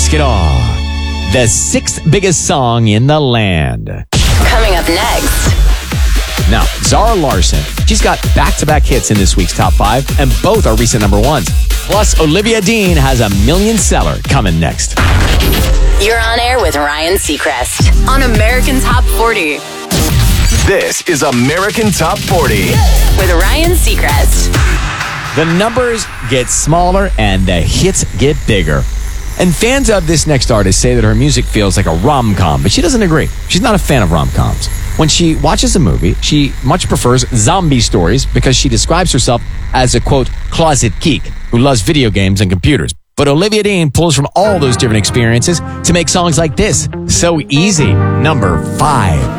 Ask It All, the sixth biggest song in the land. Coming up next. Now, Zara Larsson, she's got back-to-back hits in this week's top 5, and both are recent number ones. Plus, Olivia Dean has a million-seller coming next. You're on air with Ryan Seacrest on American Top 40. This is American Top 40 with Ryan Seacrest. The numbers get smaller and the hits get bigger. And fans of this next artist say that her music feels like a rom-com, but she doesn't agree. She's not a fan of rom-coms. When she watches a movie, she much prefers zombie stories because she describes herself as a, quote, closet geek who loves video games and computers. But Olivia Dean pulls from all those different experiences to make songs like this. So easy. Number 5.